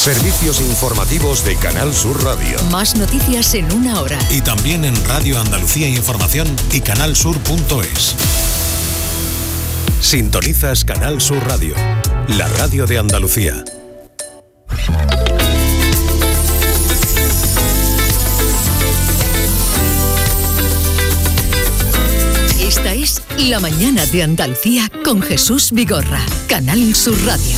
Servicios informativos de Canal Sur Radio. Más noticias en una hora. Y también en Radio Andalucía Información y canalsur.es. Sintonizas Canal Sur Radio, la radio de Andalucía. Esta es La Mañana de Andalucía con Jesús Vigorra, Canal Sur Radio.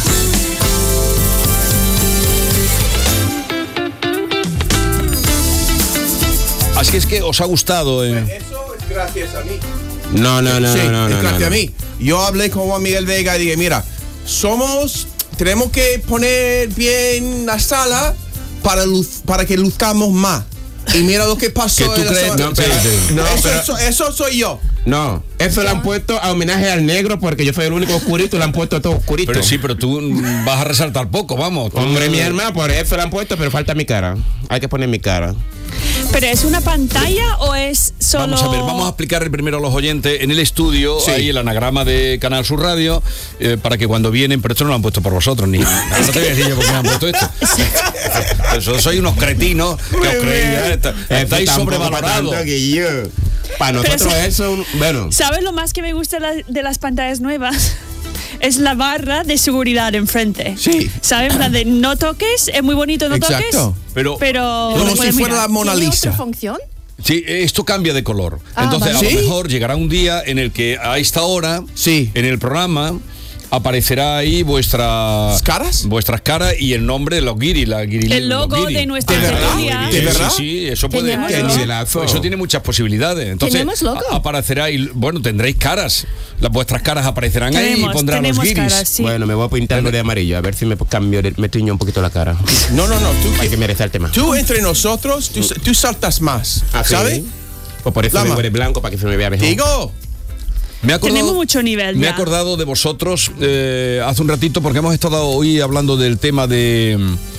Así es que os ha gustado. Eso es gracias a mí. No. Es gracias a mí. Yo hablé con Juan Miguel Vega y dije, mira, tenemos que poner bien la sala para que luzcamos más. Y mira lo que pasó. ¿Qué tú crees? Eso soy yo. No, eso lo han puesto a homenaje al negro porque yo soy el único oscurito y lo han puesto todo oscurito. Pero tú vas a resaltar poco, vamos. Hombre, mi hermano, por eso lo han puesto, pero falta mi cara. Hay que poner mi cara. ¿Pero es una pantalla o es solo...? Vamos a ver, vamos a explicar primero a los oyentes. En el estudio hay el anagrama de Canal Sur Radio para que cuando vienen, pero esto no lo han puesto por vosotros, ni... No te voy a decir yo por qué me han puesto esto. Eso, sois unos cretinos que os creéis, estáis sobrevalorados. Para nosotros eso, bueno. ¿Sabes lo más que me gusta de las pantallas nuevas? Es la barra de seguridad enfrente. Sí. ¿Sabes? La de no toques, es muy bonito, no Exacto. toques. Pero como si fuera la Mona Lisa. ¿Tiene otra función? Sí, esto cambia de color. Entonces, ¿sí? a lo mejor llegará un día en el que a esta hora, en el programa, aparecerá ahí vuestras caras y el nombre de los guiris, el logo de nuestra familia. ¿De verdad? Sí, eso puede. Eso tiene muchas posibilidades. Entonces ¿tenemos logo? Aparecerá y bueno, tendréis caras. Vuestras caras aparecerán ahí y pondrán los guiris. Caras, sí. Bueno, me voy a pintarlo de amarillo, a ver si me cambio, me tiño un poquito la cara. No. Hay que merecer el tema. Tú entre nosotros, tú saltas más, ¿sabes? Pues por eso me voy de blanco para que se me vea mejor. Digo. Tenemos mucho nivel. Me he acordado de vosotros hace un ratito porque hemos estado hoy hablando del tema de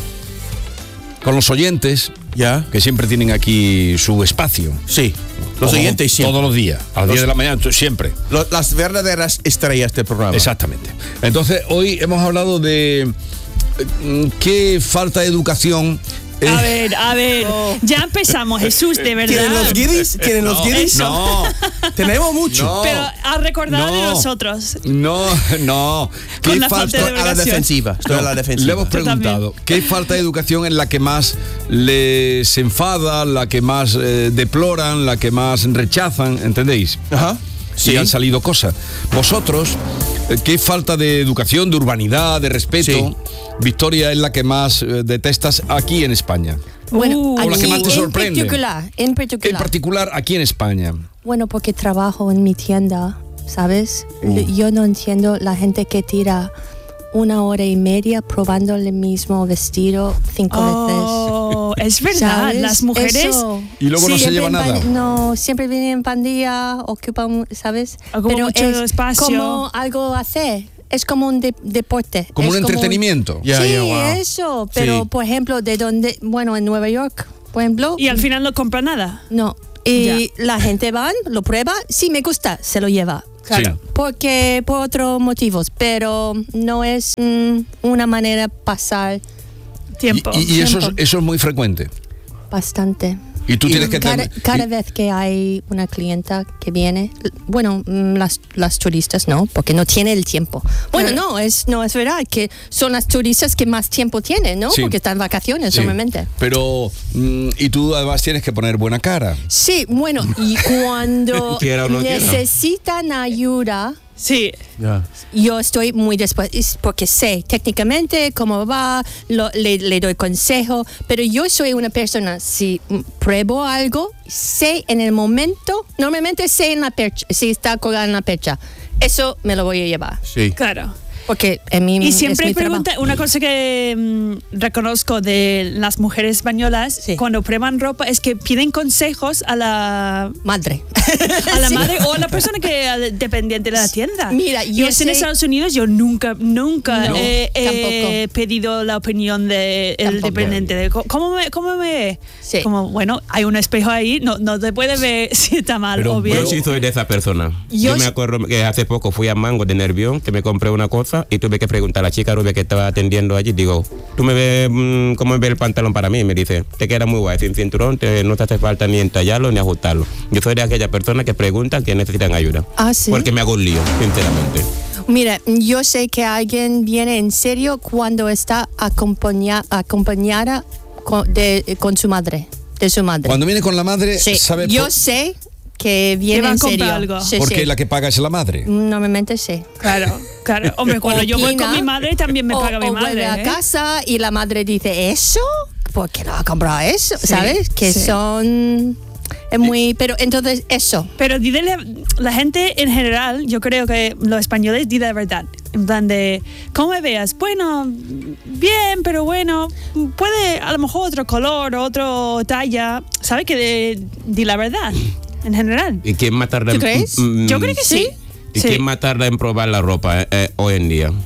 con los oyentes, que siempre tienen aquí su espacio. Sí, los oyentes siempre. Todos los días, a las 10 de la mañana, siempre. Las verdaderas estrellas del programa. Exactamente. Entonces, hoy hemos hablado de qué falta de educación. A ver, ya empezamos, Jesús, de verdad. ¿Tienen los guiris? No. Tenemos mucho. No. Pero a recordar de nosotros. No. Con la falta de Estoy a la defensiva. Le hemos preguntado, ¿qué falta de educación es la que más les enfada, la que más deploran, la que más rechazan? ¿Entendéis? Ajá. Sí, han salido cosas. Vosotros, ¿qué falta de educación, de urbanidad, de respeto, Victoria, es la que más detestas aquí en España? Bueno, o la que más te sorprende. En particular, aquí en España. Bueno, porque trabajo en mi tienda, ¿sabes? Yo no entiendo la gente que tira 1 hora y media probando el mismo vestido 5 veces. Es verdad, ¿sabes? las mujeres... Eso. Y luego no se lleva nada. No, siempre vienen en pandilla, ocupan, ¿sabes? Pero mucho espacio. Como algo hacer. Es como un deporte. Como un entretenimiento. Eso. Pero, por ejemplo, en Nueva York, por ejemplo. Y al final no compra nada. No. Y la gente va, lo prueba, sí me gusta, se lo lleva. Claro. Porque por otros motivos, pero no es una manera de pasar tiempo. Y eso es muy frecuente. Bastante. Y tú tienes que cada vez que hay una clienta que viene, bueno, las turistas no, porque no tiene el tiempo. Bueno, no es verdad que son las turistas que más tiempo tienen, ¿no? Sí. Porque están en vacaciones, obviamente. Pero y tú además tienes que poner buena cara. Sí, bueno, y cuando necesitan ayuda. Sí. Yo estoy muy dispuesta porque sé técnicamente cómo va, le doy consejo, pero yo soy una persona, si pruebo algo, sé en el momento, normalmente sé en la percha, si está colgada en la percha, eso me lo voy a llevar. Sí. Claro. Porque en mi y siempre es mi pregunta, una cosa que reconozco de las mujeres españolas, cuando prueban ropa, es que piden consejos a la madre. A la madre o a la persona que es dependiente de la tienda. Mira, yo en Estados Unidos yo nunca he pedido la opinión del dependiente. De ¿Cómo me sí. Como, bueno, hay un espejo ahí, no te puede ver si está mal o bien. Yo sí soy de esa persona. Yo me acuerdo que hace poco fui a Mango de Nervión, que me compré una cosa cosa y tuve que preguntar a la chica rubia que estaba atendiendo allí, digo, ¿tú me ves cómo me ve el pantalón para mí? Y me dice, te queda muy guay, sin cinturón, no te hace falta ni entallarlo ni ajustarlo. Yo soy de aquella persona que preguntan que necesitan ayuda. ¿Ah, sí? Porque me hago un lío, sinceramente. Mira, yo sé que alguien viene en serio cuando está acompañada con su madre, de su madre. Cuando viene con la madre, Sí, ¿sabe? yo sé que viene va a en comprar serio. algo. Sí, Porque sí. la que paga es la madre. Normalmente sí. Claro. Hombre, cuando yo voy con Opina, mi madre también me paga mi o madre. vuelve a ¿eh? casa y la madre dice, ¿eso? ¿Por qué no ha comprado eso? Sí, ¿Sabes? Que sí. son... Es muy... Pero entonces, eso. Pero dile, la gente en general, yo creo que los españoles dicen la verdad. En plan de, ¿cómo me veas? Bueno, bien, pero bueno, puede a lo mejor otro color, otro talla. ¿Sabes? Que di la verdad, en general. ¿Y quién más tarda ¿Tú crees? Yo creo que sí. ¿Y Sí. quién más tarda en probar la ropa hoy en día?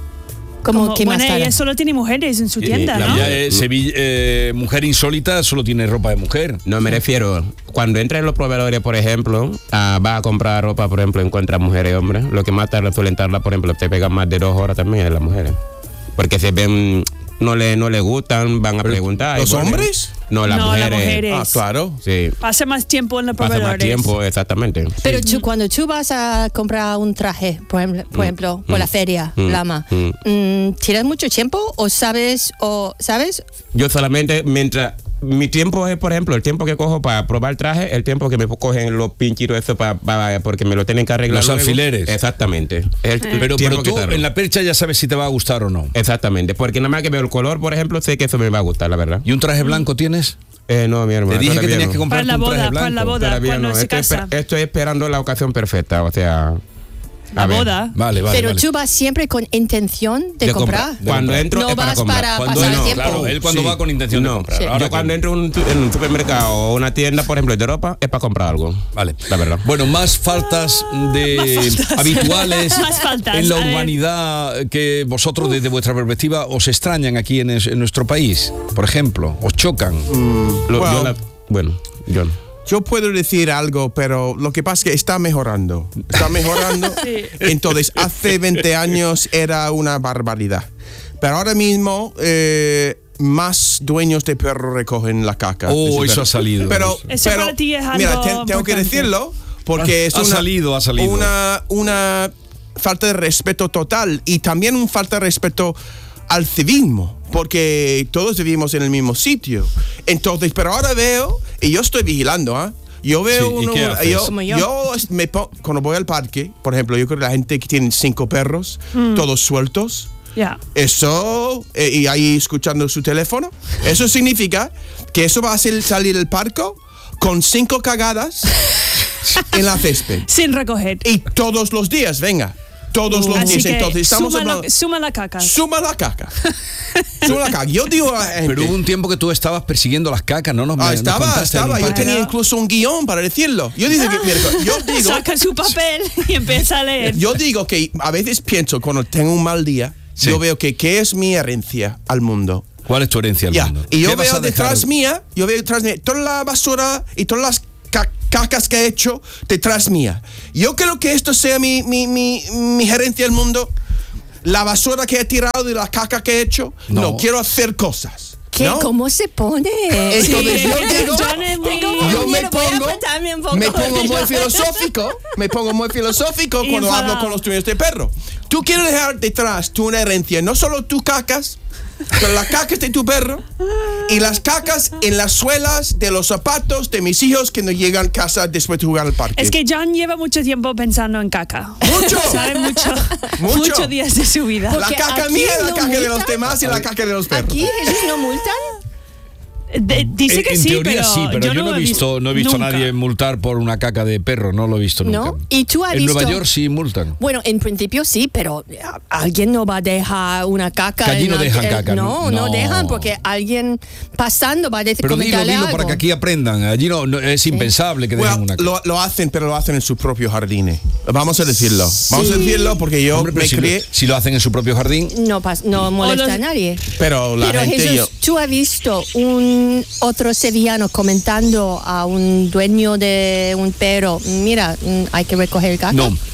Como que más bueno, tarde. ella solo tiene mujeres en su tienda, la ¿no? mía Sevilla, mujer insólita solo tiene ropa de mujer. No, me refiero, cuando entra en los proveedores, por ejemplo, va a comprar ropa, por ejemplo, encuentra mujeres y hombres. Lo que más tarda suelen tardar, por ejemplo, te pegan más de 2 horas también en las mujeres. Porque se ven, no le gustan, van a preguntar. ¿Los y bueno, hombres? No, las mujeres. Ah, claro. Sí. Pasa más tiempo en los Pasa proveedores. más tiempo, exactamente. Pero cuando tú vas a comprar un traje, por ejemplo, por la feria, Lama, ¿tienes mucho tiempo o sabes? Yo solamente, mientras mi tiempo es, por ejemplo, el tiempo que cojo para probar el traje, el tiempo que me cogen los pinchitos, eso porque me lo tienen que arreglar. Los luego. alfileres. Exactamente. Es el Pero tiempo que tú tardo. en la percha ya sabes si te va a gustar o no. Exactamente, porque nada más que veo el color, por ejemplo, sé que eso me va a gustar, la verdad. ¿Y un traje blanco tienes? No, mi hermano. Te dije que todavía tenías no. que comprarte Para la un traje boda, blanco. para la boda, Todavía cuando no. se casa. Estoy esperando la ocasión perfecta, o sea... La a ver. boda. Vale. Pero tú vas siempre con intención de comprar. Cuando entro No es para vas comprar. para Cuando pasar no, tiempo. claro, él cuando Sí. va con intención de No. comprar. Sí. Ahora Yo cuando entro en un supermercado o una tienda, por ejemplo, de ropa, es para comprar algo. Vale, La verdad. Bueno, más faltas habituales Más faltas, en la a ver. humanidad que vosotros desde vuestra perspectiva os extrañan aquí en nuestro país, por ejemplo, os chocan. Yo no. Yo puedo decir algo, pero lo que pasa es que está mejorando. Está mejorando. Sí. Entonces, hace 20 años era una barbaridad. Pero ahora mismo, más dueños de perros recogen la caca. Oh, de su eso perro. ha salido. Eso para ti es algo mira, tengo que importante. decirlo, porque es Ha salido. una falta de respeto total y también una falta de respeto al civismo, porque todos vivimos en el mismo sitio. Entonces, pero ahora veo, y yo estoy vigilando, ¿ah? Yo veo Sí, ¿y qué haces? cuando voy al parque, por ejemplo, yo creo que la gente que tiene 5 perros, todos sueltos, Ya. eso, y ahí escuchando su teléfono, eso significa que eso va a hacer salir el parque con 5 cagadas en la césped. Sin recoger. Y todos los días, venga. Todos los Así días. que Entonces estamos suma hablando. la caca. Suma la caca. Suma la caca. Yo digo a la gente. Pero hubo un tiempo que tú estabas persiguiendo las cacas, ¿no? Estaba. Yo tenía incluso un guión para decirlo. Yo digo, Saca su papel y empieza a leer. yo digo que a veces pienso cuando tengo un mal día, Sí. yo veo que qué es mi herencia al mundo. ¿Cuál es tu herencia al Ya. mundo? Y yo ¿Qué vas veo a dejar? detrás mía toda la basura y todas las cacas que he hecho detrás mía. Yo creo que esto sea mi herencia al mundo. La basura que he tirado y la caca que he hecho. No, quiero hacer cosas. ¿Qué? ¿no? ¿Cómo se pone? Entonces yo digo, John es muy- yo me Voy a pongo apretarme un poco. me pongo muy filosófico Y cuando enfadado. hablo con los dueños de perro. Tú quieres dejar detrás una herencia, no solo tus cacas, pero las cacas de tu perro y las cacas en las suelas de los zapatos de mis hijos que no llegan a casa después de jugar al parque. Es que John lleva mucho tiempo pensando en caca. ¡Mucho! Sabe mucho. Mucho. Muchos días de su vida. la Porque caca aquí mía, la no caca de los multan. demás y la caca de los perros. ¿Aquí ellos no multan? Dice que en sí, teoría sí, pero yo no he visto a nunca. nadie multar por una caca de perro, no lo he visto nunca. ¿No? ¿Y tú has en visto? Nueva York sí multan. Bueno, en principio sí, pero alguien no va a dejar una caca. Que allí no en la- dejan caca, No, no. no dejan porque alguien pasando va a decir Pero dilo comentarle para algo. que aquí aprendan. Allí no es impensable que dejen una caca. Lo hacen, pero lo hacen en su propio jardín. Vamos a decirlo. Vamos a decirlo porque yo Hombre, pero me crié. si lo hacen en su propio jardín, No molesta los- a nadie. Pero la Pero gente Jesús, ¿tú has visto un otro sevillano comentando a un dueño de un perro, mira, hay que recoger el caca? no.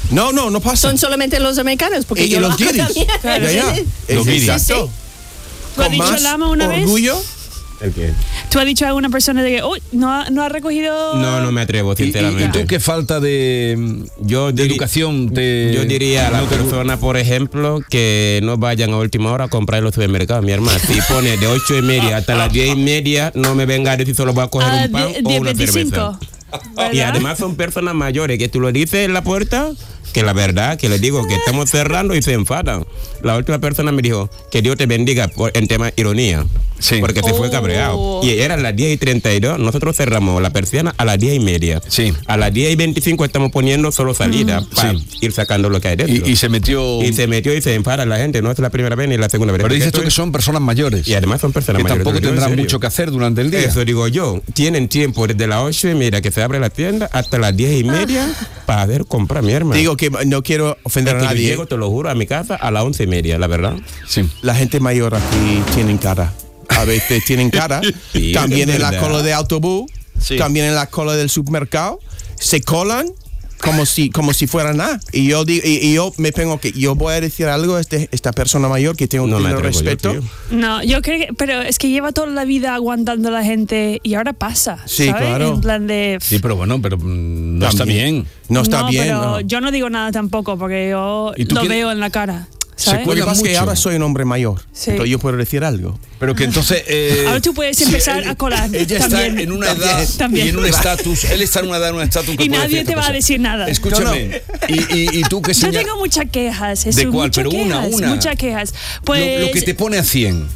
No pasa. Son solamente los americanos, porque y yo los lo hago guiris. también. Ya. Los guiris. Exacto. ¿Tú has Con dicho más lama una vez? orgullo. ¿El qué? ¿Tú has dicho a alguna persona de que, uy, no ha recogido? No me atrevo, ¿Y sinceramente. tú qué falta de educación te... Yo diría a la persona, por ejemplo, que no vayan a última hora a comprar en los supermercados, mi hermano. Si pone de 8:30 hasta las 10:30, no me venga a decir solo voy a coger un pan o una cerveza. Y además son personas mayores que tú lo dices en la puerta, que la verdad, que les digo que estamos cerrando y se enfadan. La última persona me dijo que Dios te bendiga en tema ironía. Sí. Porque se fue cabreado. Y eran las 10:32, nosotros cerramos la persiana a las 10:30. Sí. A las 10:25 estamos poniendo solo salida para ir sacando lo que hay dentro. Y se metió... Y se enfada la gente, no es la primera vez ni la segunda vez. Pero Porque dices tú que son personas mayores. Y además son personas que mayores. tampoco Lo digo en tendrán serio. mucho que hacer durante el día. Eso digo yo. Tienen tiempo desde las 8:30 que se abre la tienda hasta las 10:30 para poder comprar, mi hermano. Digo que no quiero ofender a Yo nadie. llego, te lo juro, a mi casa a las 11:30, la verdad. Sí. La gente mayor aquí tienen cara. A veces tienen cara. Sí, También es en la verdad. cola de autobús. Sí. También en la cola del supermercado. Se colan como si fuera nada. Y yo digo, y yo me tengo que, yo voy a decir algo a esta persona mayor que tengo No que me tener atrevo yo, respeto. tío. No, yo creo que, pero es que lleva toda la vida aguantando a la gente y ahora pasa, Sí, ¿sabes? claro. En plan de... Sí, pero bueno, pero no está bien. No está bien. pero no. yo no digo nada tampoco porque yo ¿Y tú lo qué- veo en la cara, ¿sabes? Lo que cuelga pasa es que mucho. ahora soy un hombre mayor. Sí. Entonces yo puedo decir algo. Pero que entonces... Ahora tú puedes empezar a colar Ella también. está en una edad También. y en un estatus. Él está en una edad, en un estatus que Y puede nadie decir te va a decir nada. Escúchame. ¿Y tú qué Yo señal? tengo muchas quejas, Jesús, ¿De cuál? muchas Pero quejas, una. muchas quejas. Pues Lo que te pone a 100.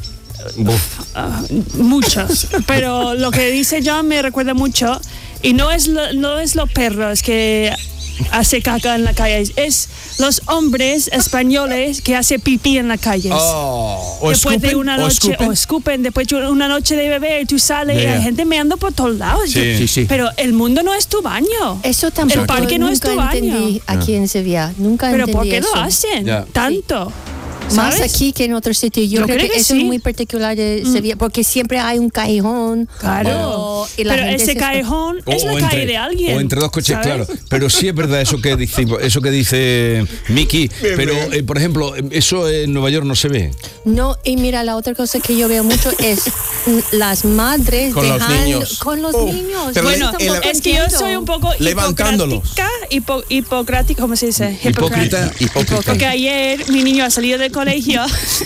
muchas, pero lo que dice John me recuerda mucho y no es los perros que hace caca en la calle, es los hombres españoles que hace pipí en la calle. Oh. O Después de escupen, una o noche, escupen. o escupen, después de una noche de beber, tú sales y Yeah. hay gente meando por todos lados. Sí. Sí. Pero el mundo no es tu baño. Eso tampoco. El parque no es nunca tu baño. entendí aquí en Sevilla. Nunca Pero entendí ¿por qué eso. lo hacen Ya. tanto? Más ¿Sabes? aquí que en otros sitios. Yo creo que eso sí. es muy particular de Sevilla, porque siempre hay un callejón. Claro. Y la Pero gente ese se- callejón es la calle de alguien. O entre dos coches, ¿sabes? claro. Pero sí es verdad eso que dice Miki. Pero, por ejemplo, eso en Nueva York no se ve. No, y mira, la otra cosa que yo veo mucho es las madres Con los dejando niños. con los Oh, niños. pero Bueno, Yo tampoco es que yo entiendo. soy un poco Levantándolos. hipocrática, ¿cómo se dice? Hipócrita. Porque ayer mi niño ha salido del colegio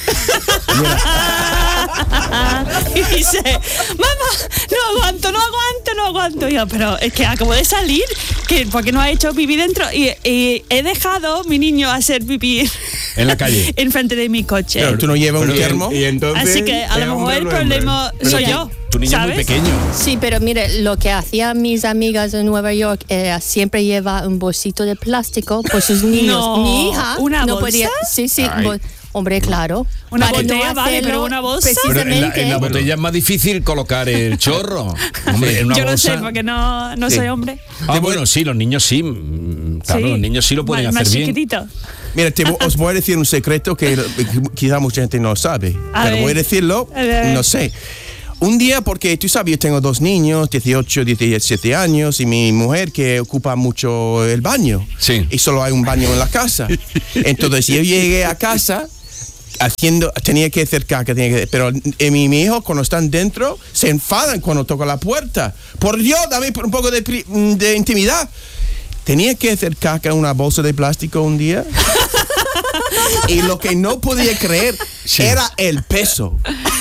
y dice, mamá, no aguanto. Yo, pero es que acabo de salir, porque no ha hecho pipí dentro y he dejado a mi niño hacer pipí En la calle. enfrente de mi coche. Pero tú no llevas un termo. Y entonces, Así que a lo mejor el problema soy yo. Tu niño ¿sabes? es muy pequeño. Sí, pero mire, lo que hacían mis amigas en Nueva York era siempre lleva un bolsito de plástico por sus niños. No, Mi hija ¿una no bolsa? podía. Sí, hombre, claro. Una Para no botella, vale, hacerlo pero una bolsa. Pero en Precisamente. la botella es más difícil colocar el chorro. Hombre, en una Yo no bolsa. sé, porque no soy hombre. Bueno, sí, los niños sí. Claro, Sí. los niños sí lo pueden Más hacer bien. chiquitito. Mira, os voy a decir un secreto que quizá mucha gente no sabe. A Pero ver. voy a decirlo, A ver. no sé. Un día, porque tú sabes, yo tengo 2 niños, 18, 17 años, y mi mujer que ocupa mucho el baño. Sí. Y solo hay un baño en la casa. Entonces yo llegué a casa tenía que hacer caca, pero mi hijo cuando están dentro se enfadan cuando toca la puerta. Por Dios, dame un poco de intimidad. Tenía que hacer caca en una bolsa de plástico un día. Y lo que no podía creer era el peso.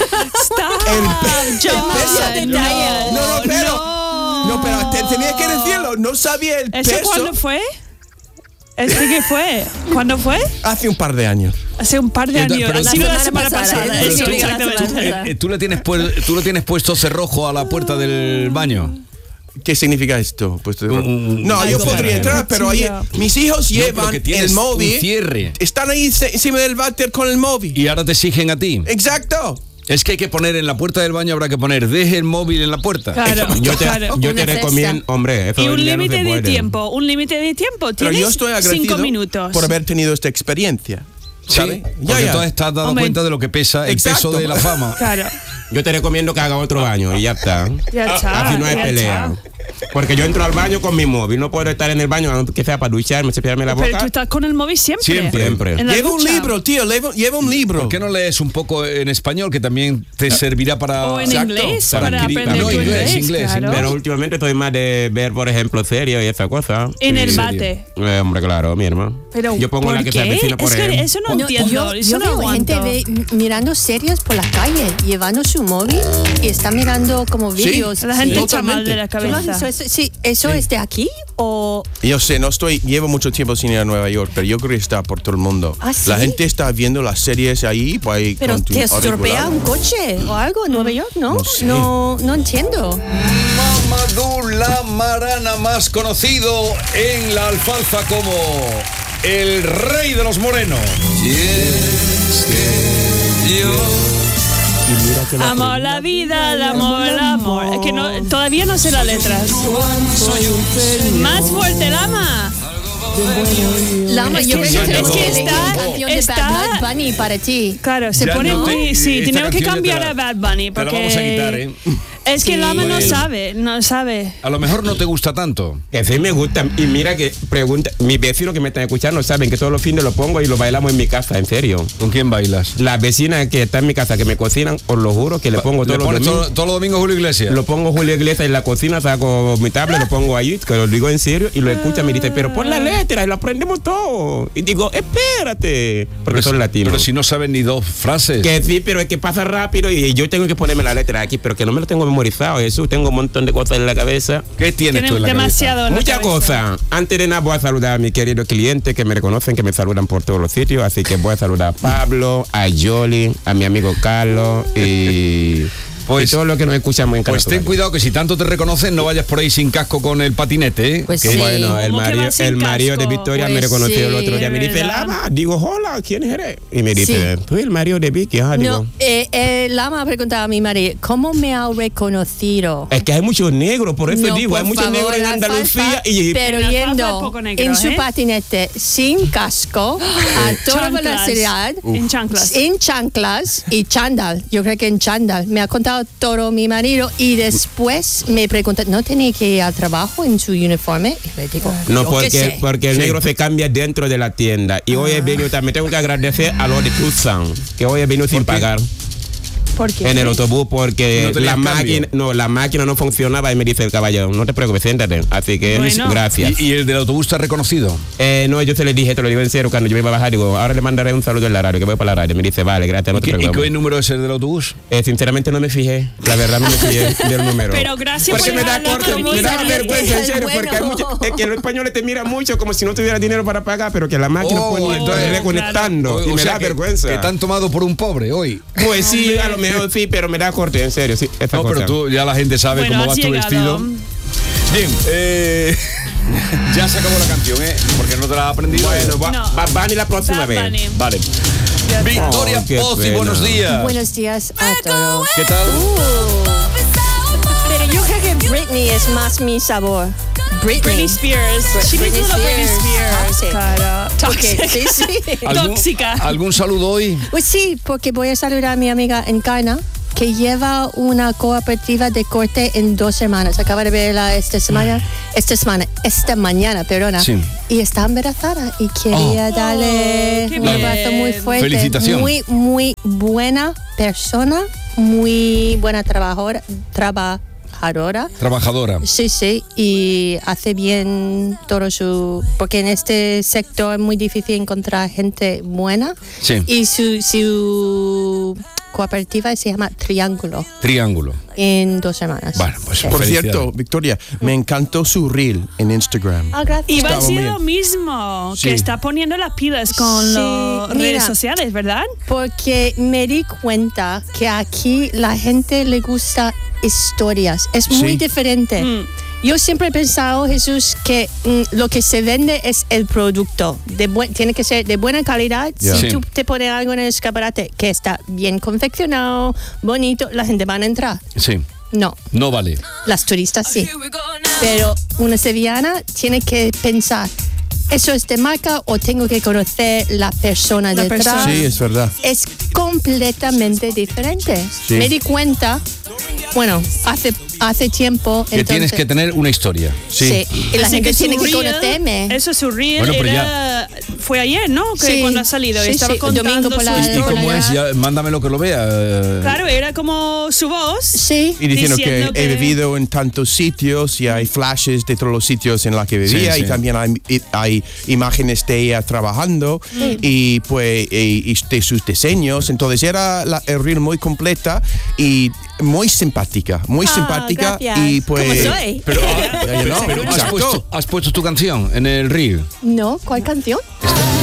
No, pero tenía que decirlo. No sabía el ¿Eso peso. cuándo fue? ¿Este qué fue? ¿Cuándo fue? Hace un par de años. Hace un par de años. Pero Ha sido la semana pasada. Pero Sí, tú- exactamente. ¿Tú le tienes puesto cerrojo a la puerta del baño? ¿Qué significa esto? Pues, no, yo algo podría entrar, pero ahí, mis hijos llevan que tienes el móvil. un cierre. Están ahí encima del váter con el móvil. Y ahora te exigen a ti. Exacto. Es que hay que poner en la puerta del baño, habrá que poner, deje el móvil en la puerta. Claro, Yo te Una recomiendo, cesta. hombre, eso Y un ya no se límite de puede. tiempo. Un límite de tiempo. Pero Tienes yo estoy 5 agradecido minutos. por haber tenido esta experiencia. Sí, ¿Sabes? porque tú te has dado Hombre. cuenta de lo que pesa, el Exacto. peso de la fama. Claro. Yo te recomiendo que haga otro baño y ya está. Ya está. Así no hay ya pelea. está. Porque yo entro al baño con mi móvil, no puedo estar en el baño aunque sea para ducharme, cepillarme la boca. Pero tú estás con el móvil siempre. Siempre. En la Lleva un ducha. libro, tío, lleva un libro. ¿Por qué no lees un poco en español que también te servirá para... O en Exacto, inglés, para para adquirir- aprender No, tu inglés, claro. Pero últimamente estoy más de ver, por ejemplo, series y esa cosa. En el ¿En bate. Hombre, claro, mi hermano. Pero yo pongo ¿por la que qué? se avecina, por Es que ejemplo. eso no entiendo. yo Eso no veo gente aguanto. mirando series por la calle, llevando su móvil y está mirando como vídeos. La gente Sí. está mal de la ¿Tú lo has cabeza. visto? ¿Eso es de aquí o...? Yo sé, llevo mucho tiempo sin ir a Nueva York, pero yo creo que está por todo el mundo. ¿Ah, sí? La gente está viendo las series ahí, pues ahí Pero con tu te estropea auricular. un coche o algo en Nueva York, ¿no? No sé. No entiendo. Mamadou Lamarana, más conocido en la alfalfa como el rey de los morenos. Amo la vida, el amor, el amor. Es que no, todavía no sé las letras. Más fuerte, Lama. Lama, yo creo que es que es está- la canción de está- Bad Bunny para ti. Claro, se Ya pone no te- muy... Sí, esta tenemos que canción ya cambiar te a la- Bad Bunny. te la Porque vamos a quitar, ¿eh? Es que Lama no Bueno. sabe. A lo mejor no te gusta tanto. Que sí me gusta. Y mira que pregunta, mis vecinos que me están escuchando saben que todos los fines lo pongo y lo bailamos en mi casa, en serio. ¿Con quién bailas? Las vecinas que están en mi casa que me cocinan, os lo juro que le pongo ¿Le todos los pones domingos. todos los domingos Julio Iglesias? Lo pongo Julio Iglesias en la cocina, saco mi tablet, lo pongo ahí, que lo digo en serio, y lo escucha y me dice, pero pon la letra y lo aprendemos todo. Y digo, espérate, porque son latinos. Pero si no saben ni dos frases. Que sí, pero es que pasa rápido y yo tengo que ponerme la letra aquí, pero que no me lo tengo memorizado, Jesús. Tengo un montón de cosas en la cabeza. ¿Qué tienes tú en la demasiado en la Muchas cabeza. cosas. Antes de nada voy a saludar a mis queridos clientes que me reconocen, que me saludan por todos los sitios. Así que voy a saludar a Pablo, a Yoli, a mi amigo Carlos y todo lo que nos escuchamos en Canal Pues Sur ten Radio. cuidado que si tanto te reconocen no vayas por ahí sin casco con el patinete, ¿eh? Pues Que- sí. Bueno, el ¿Cómo que marido, vas sin el marido de casco? Victoria me Pues reconoció el sí, otro día. Me dice, ¿verdad? Lama. Digo, hola, ¿quién eres? Y me dice, Sí. tú el marido de Vicky. Ajá, digo. No, Lama ha preguntado a mi marido, ¿cómo me ha reconocido? Es que hay muchos negros, por eso No, digo, hay por muchos favor, negros en la Andalucía alfalfa, y pero En la alfalfa yendo hay poco negro, en su ¿eh? patinete sin casco a toda Chanclas. velocidad En chanclas. en chanclas y chándal, yo creo que en chándal me ha contado todo mi marido y después me pregunta, ¿no tenía que ir al trabajo en su uniforme? Y le digo, no, yo qué sé. porque el negro se cambia dentro de la tienda. Y hoy he venido, también tengo que agradecer a los de Tucson, que hoy he venido sin pagar ¿Por qué? en el autobús porque No tenías la máquina no funcionaba y me dice el caballero, no te preocupes, siéntate. Así que Bueno. gracias. ¿Y el del autobús te ha reconocido? No, yo se le dije, te lo digo en serio, cuando yo me iba a bajar, digo, ahora le mandaré un saludo en la radio, que voy para la radio. Me dice, vale, gracias, no te ¿Y preocupes. qué número es el del autobús? Sinceramente no me fijé, la verdad no me fijé del número. Pero gracias Porque por me da dejarlo corte, como me da sabe. vergüenza, en serio, Bueno. porque hay mucho, es que los españoles te miran mucho como si no tuviera dinero para pagar, pero que la máquina Oh, pone entonces, reconectando y me da vergüenza. Que te han tomado por un pobre hoy. Pues sí, a lo mejor sí, pero me da corte, en serio, sí. esta No, cosa. pero tú ya la gente sabe Bueno, cómo has vas tu llegado. vestido. Bien, ya se acabó la canción, ¿eh? Porque no te la has aprendido. Bueno, No. va Bunny la próxima Bad vez. Bunny. Vale. Ya está. Victoria Oh, qué Pozzi, pena. buenos días. Buenos días a todos. ¿Qué tal? Pero yo creo que Britney es más mi sabor. Britney Spears. She Britney needs a little Britney Spears. Spears. Claro. Porque, Tóxica. sí, sí. Tóxica. ¿Algún saludo hoy? Pues sí, porque voy a saludar a mi amiga en Cana, que lleva una cooperativa de corte en 2 semanas. Acaba de verla esta mañana, perdona. Sí. Y está embarazada y quería darle qué un abrazo muy bien. fuerte. Felicitación. Muy, muy buena persona, muy buena trabajadora. Trabajadora. Sí, sí, y hace bien todo porque en este sector es muy difícil encontrar gente buena. Sí. Y su cooperativa se llama Triángulo Triángulo. en 2 semanas. Bueno, pues Sí. Por felicidades. cierto, Victoria, me encantó su reel en Instagram. Ah, gracias. Iba a Estaba decir muy lo mismo, Sí. que está poniendo las pilas con Sí, las mira. redes sociales, ¿verdad? Porque me di cuenta que aquí la gente le gusta historias. Es muy Sí. diferente. Yo siempre he pensado, Jesús, que lo que se vende es el producto. Tiene que ser de buena calidad. Yeah. Si Sí. tú te pones algo en el escaparate que está bien confeccionado, bonito, la gente va a entrar. Sí. No, No vale. las turistas sí. Pero una sevillana tiene que pensar, ¿eso es de marca o tengo que conocer la persona La detrás? persona. Sí, es verdad. Es completamente diferente. Sí. Me di cuenta, bueno, hace hace tiempo. Que tienes que tener una historia. Sí. Y la Así gente tiene que su reel, conocerme. Eso es su reel. Bueno, pero fue ayer, ¿no? Que Sí. cuando ha salido. Sí, Estaba sí, contando domingo por la- su ¿Y historia. cómo es? Ya, mándamelo que lo vea. Claro, era como su voz. Sí. Y diciendo Diciendo que he que- vivido en tantos sitios y hay flashes de todos los sitios en los que vivía Sí, y sí. también hay imágenes de ella trabajando y pues y de sus diseños. Entonces era el reel muy completa y muy simpática, gracias. y pues ¿Cómo soy? Pero, you know, pero exacto. has puesto tu canción en el reel. No, ¿cuál canción?